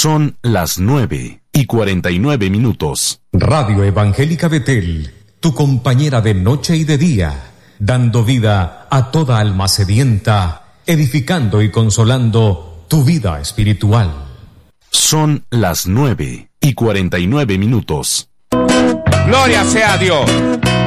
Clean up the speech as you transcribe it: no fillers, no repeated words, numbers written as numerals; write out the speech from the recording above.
Son las 9:49. Radio Evangélica Betel, tu compañera de noche y de día, dando vida a toda alma sedienta, edificando y consolando tu vida espiritual. Son las 9:49. Gloria sea a Dios.